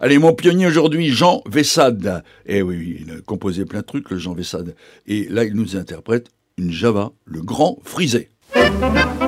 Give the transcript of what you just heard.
Allez, mon pionnier aujourd'hui, Jean Vessade. Eh oui, il a composé plein de trucs, le Jean Vessade. Et là, il nous interprète une Java, le grand frisé.